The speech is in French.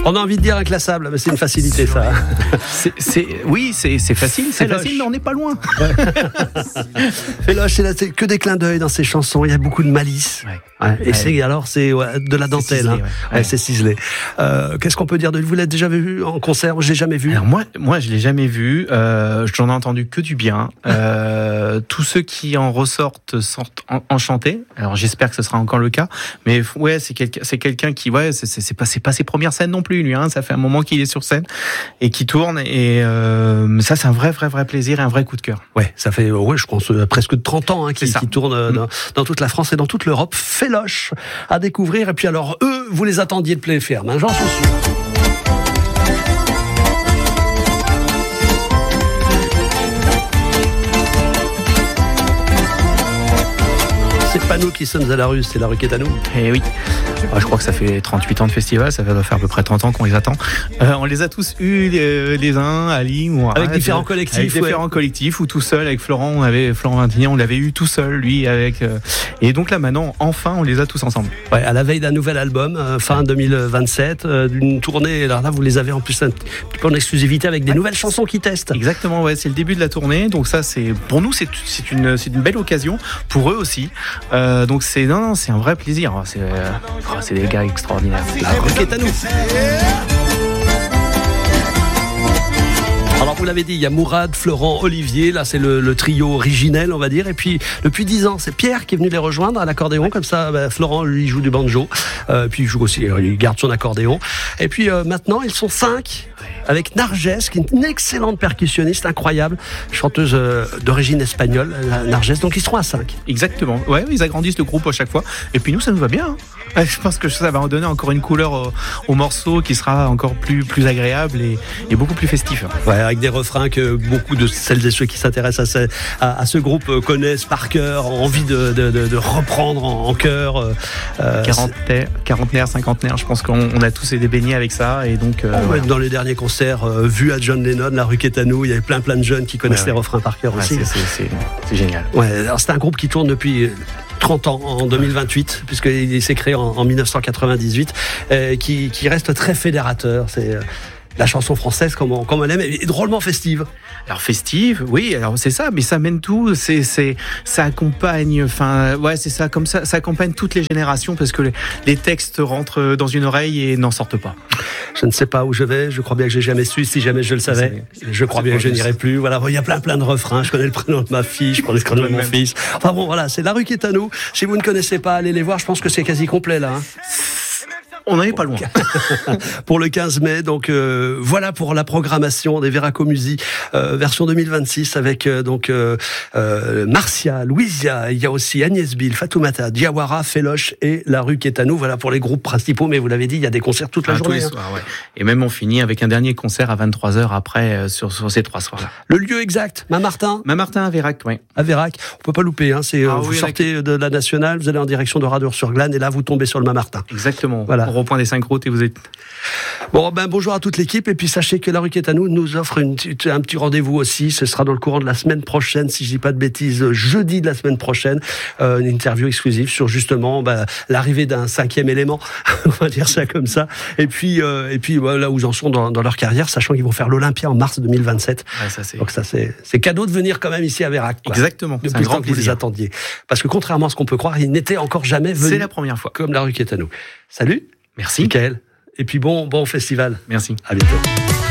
On a envie de dire inclassable, mais c'est une facilité ça. Oui, c'est facile, mais on n'est pas loin. Féloche, c'est que des clins d'œil dans ses chansons, il y a beaucoup de malice. Et c'est de la dentelle, ciselé, c'est ciselé. Qu'est-ce qu'on peut dire de lui? Vous l'avez déjà vu en concert? Je l'ai jamais vu. Alors moi je l'ai jamais vu, j'en ai entendu que du bien. Tous ceux qui en ressortent sortent enchantés. Alors j'espère que ce sera encore le cas, mais ouais, c'est quelqu'un qui c'est pas ses premières scènes non plus lui, ça fait un moment qu'il est sur scène et qui tourne, et ça c'est un vrai plaisir et un vrai coup de cœur. Ouais, ça fait je pense presque 30 ans qu'il tourne dans toute la France et dans toute l'Europe. Féloche à découvrir, et puis alors eux, vous les attendiez de plein ferme, j'en suis sûr. C'est pas nous qui sommes à la rue, c'est la rue qui est à nous. Eh oui. Je crois que ça fait 38 ans de festival, ça va faire à peu près 30 ans qu'on les attend. On les a tous eus les uns à Lille, avec différents collectifs, ou tout seul avec Florent Vintignan, on l'avait eu tout seul, lui avec. Et donc là maintenant, enfin, on les a tous ensemble. Ouais, à la veille d'un nouvel album, fin 2027, d'une tournée. Alors là, vous les avez en plus un petit peu en exclusivité avec des nouvelles chansons qui testent. Exactement, ouais, c'est le début de la tournée, donc ça pour nous c'est une belle occasion, pour eux aussi. Donc c'est un vrai plaisir. C'est des gars extraordinaires. La rue qui est à nous. Alors vous l'avez dit, il y a Mourad, Florent, Olivier, là c'est le trio originel on va dire, et puis depuis 10 ans c'est Pierre qui est venu les rejoindre à l'accordéon, comme ça Florent lui joue du banjo, puis il joue aussi, il garde son accordéon, et puis maintenant ils sont 5 avec Narges qui est une excellente percussionniste, incroyable, chanteuse d'origine espagnole, Narges, donc ils seront à 5. Exactement, ouais, ils agrandissent le groupe à chaque fois, et puis nous ça nous va bien. Je pense que ça va donner encore une couleur au morceau qui sera encore plus agréable et beaucoup plus festif. Ouais, avec des refrains que beaucoup de celles et ceux qui s'intéressent à ce groupe connaissent par cœur, ont envie de reprendre en chœur. Quarantenaire, cinquantenaire, je pense qu'on a tous été baignés avec ça, et donc. Dans les derniers concerts vus à John Lennon, la rue qui est à nous, il y avait plein de jeunes qui connaissent les refrains par cœur aussi. C'est génial. Ouais, alors c'est un groupe qui tourne depuis 30 ans, en 2028, puisqu'il s'est créé en 1998, qui reste très fédérateur. C'est la chanson française comme on l'aime, et drôlement festive. Alors festive, oui, alors c'est ça, mais ça mène tout, ça accompagne, c'est ça, comme ça accompagne toutes les générations, parce que les textes rentrent dans une oreille et n'en sortent pas. Je ne sais pas où je vais, je crois bien que j'ai jamais su, si jamais je le savais, je crois bien que je n'irai plus. Voilà, il y a plein de refrains, je connais le prénom de ma fille, je connais le prénom de mon fils. Enfin bon, voilà, c'est la rue qui est à nous. Si vous ne connaissez pas, allez les voir, je pense que c'est quasi complet là. On n'en est pas loin. Pour le 15 mai, donc voilà pour la programmation des Veracomusi version 2026 avec Marcia, Louisia, il y a aussi Agnès Bill, Fatoumata, Diawara, Féloche et la rue qui est à nous. Voilà pour les groupes principaux, mais vous l'avez dit, il y a des concerts toute la journée. Tous les soirs, ouais. Et même on finit avec un dernier concert à 23h après sur ces 3 soirs-là. Le lieu exact, Mamartin à Vérac, oui. À Vérac, on peut pas louper, vous sortez de la Nationale, vous allez en direction de Radour-sur-Glane et là vous tombez sur le Mamartin. Exactement. Voilà. Au point des 5 routes et vous êtes. Bon, bonjour à toute l'équipe, et puis sachez que la rue qui est à nous offre un petit rendez-vous aussi. Ce sera dans le courant de la semaine prochaine, si je dis pas de bêtises, jeudi de la semaine prochaine, une interview exclusive sur justement l'arrivée d'un 5e élément, on va dire ça comme ça. Et puis là où ils en sont dans leur carrière, sachant qu'ils vont faire l'Olympia en mars 2027. Ouais, donc ça c'est cadeau de venir quand même ici à Vérac. Exactement. Depuis le temps que vous les attendiez. Parce que contrairement à ce qu'on peut croire, ils n'étaient encore jamais venus. C'est la première fois. Comme la rue qui est à nous. Salut. Merci. Michael. Et puis bon festival. Merci. À bientôt.